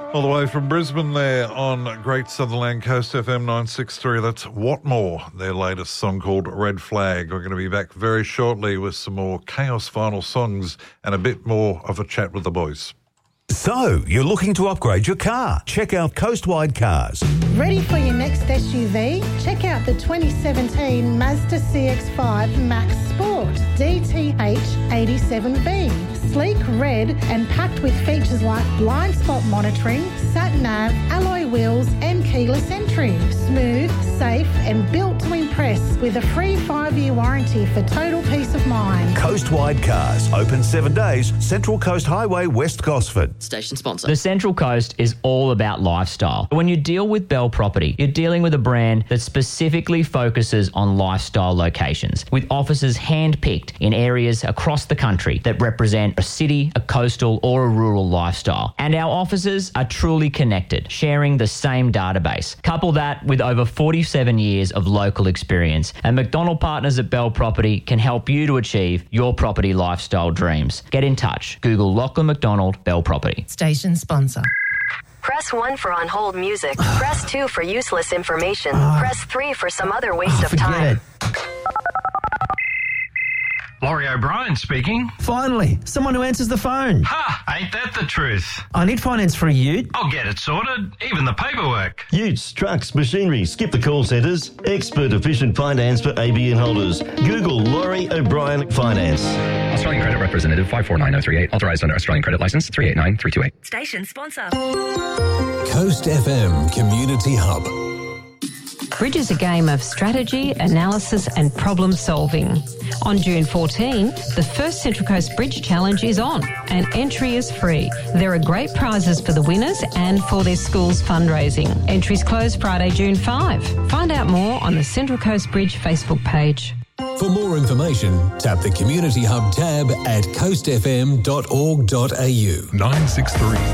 All the way from Brisbane there on Great Sutherland Coast FM 963. That's Whatmore, their latest song called Red Flag. We're going to be back very shortly with some more Chaos Vinyl songs and a bit more of a chat with the boys. So, you're looking to upgrade your car? Check out Coastwide Cars. Ready for your next SUV? Check out the 2017 Mazda CX-5 Max Sport DTH 87V. Sleek, red and packed with features like blind spot monitoring, sat-nav, alloy wheels and keyless entry. Smooth, safe and built to impress with a free 5-year warranty for total peace of mind. Coastwide Cars. Open 7 days. Central Coast Highway, West Gosford. Station sponsor. The Central Coast is all about lifestyle. When you deal with Bell Property, you're dealing with a brand that specifically focuses on lifestyle locations, with offices hand-picked in areas across the country that represent a city, a coastal or a rural lifestyle. And our offices are truly connected, sharing the same database. Couple that with over 47 years of local experience, and McDonald Partners at Bell Property can help you to achieve your property lifestyle dreams. Get in touch. Google Lachlan McDonald Bell Property. Station sponsor. Press 1 for on-hold music. Press 2 for useless information. Press 3 for some other waste of time. Laurie O'Brien speaking. Finally, someone who answers the phone. Ha! Ain't that the truth? I need finance for a ute. I'll get it sorted, even the paperwork. Utes, trucks, machinery, skip the call centres. Expert efficient finance for ABN holders. Google Laurie O'Brien Finance. Australian Credit Representative 549038. Authorised under Australian Credit Licence 389328. Station sponsor. Coast FM Community Hub. Bridge is a game of strategy, analysis and problem solving. On June 14, the first Central Coast Bridge Challenge is on and entry is free. There are great prizes for the winners and for their school's fundraising. Entries close Friday, June 5. Find out more on the Central Coast Bridge Facebook page. For more information, tap the Community Hub tab at coastfm.org.au. 963.